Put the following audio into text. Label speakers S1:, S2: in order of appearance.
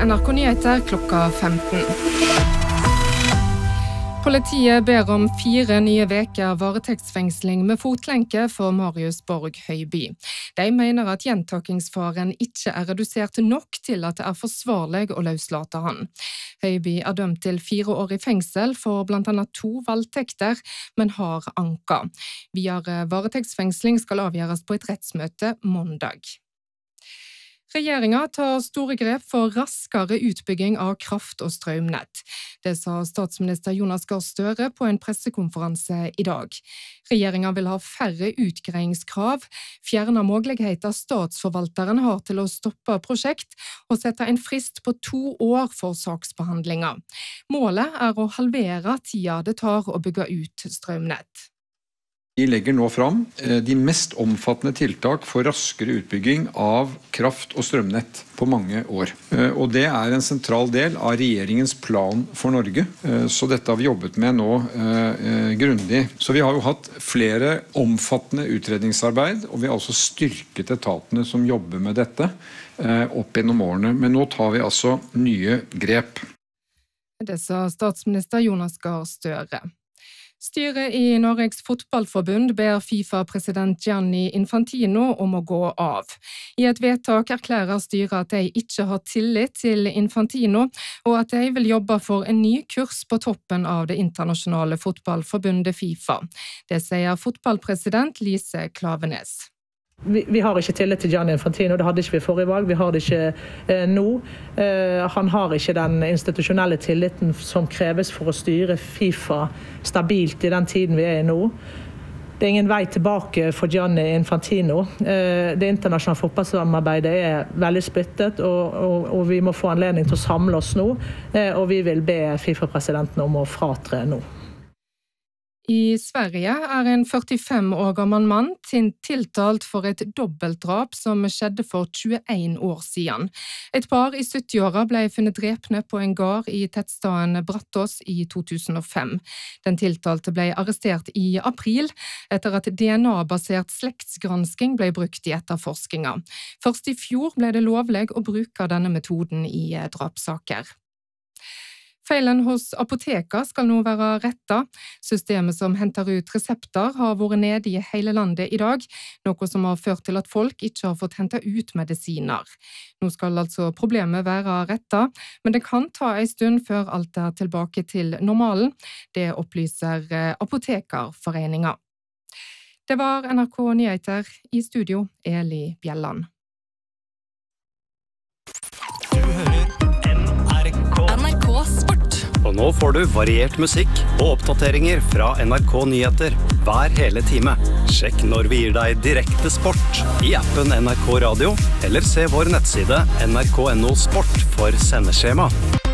S1: NRK Nyheter klokka 15. Politiet ber om 4 nye veker varetektsfengsling med fotlenke for Marius Borg Høiby. De mener at gjentakingsfaren ikke redusert nok til at det forsvarlig å løslate han. Høiby dømt til 4 år i fengsel for blant annet 2 voldtekter, men har anka. Videre varetektsfengsling skal avgjøres på et rettsmøte mandag. Regjeringen tar store grep for raskere utbygging av kraft- og strømnett. Det sa statsminister Jonas Gahr Støre på en pressekonferanse i dag. Regjeringen vil ha færre utgreiingskrav, fjerne muligheter statsforvalteren har til å stoppe prosjekt og sette en frist på 2 år for saksbehandlinger. Målet å halvere tida det tar å bygge ut strømnett.
S2: Vi legger nå fram de mest omfattende tiltak for raskere utbygging av kraft- og strømnett på mange år. Og det en sentral del av regjeringens plan for Norge, så dette har vi jobbet med nå grundig. Så vi har jo hatt flere omfattende utredningsarbeid, og vi har også styrket etatene som jobber med dette opp gjennom årene. Men nå tar vi altså nye grep.
S1: Det sa statsminister Jonas Gahr Støre. Styret i Norges fotballforbund ber FIFA-president Gianni Infantino om å gå av. I et vedtak erklærer styret at de ikke har tillit til Infantino, og at de vil jobbe for en ny kurs på toppen av det internasjonale fotballforbundet FIFA. Det sier fotballpresident Lise Klaveness.
S3: Vi har ikke tillit til Gianni Infantino, det hadde ikke vi forrige valg, vi har det ikke nå. Han har ikke den institusjonelle tilliten som kreves for å styre FIFA stabilt i den tiden vi i nå. Det ingen vei tilbake for Gianni Infantino. Det internasjonale fotballsamarbeidet veldig splittet, og vi må få anledning til å samle oss nå, og vi vil be FIFA-presidenten om å fratre nå.
S1: I Sverige en 45 år gammel mann tiltalt for et dobbeltdrap som skjedde for 21 år siden. Et par i 70-åra ble funnet drepne på en gard i tettstaden Brattås i 2005. Den tiltalte ble arrestert i april etter at DNA-basert slektsgransking ble brukt i etterforskinga. Først i fjor ble det lovlig å bruke denne metoden i drapssaker. Feilen hos apoteka skal nå være rettet. Systemet som henter ut resepter har vært nede i hele landet i dag, noe som har ført til at folk ikke har fått hentet ut medisiner. Nå skal altså problemet være rettet, men det kan ta en stund før alt tilbake til normalen. Det opplyser Apotekerforeningen. Det var NRK Nyheter, i studio Eli Bjelland.
S4: Og nå får du variert musikk og oppdateringer fra NRK Nyheter hver hele time. Sjekk når vi gir deg direkte sport i appen NRK Radio, eller se vår nettside nrk.no sport for sendeskjema.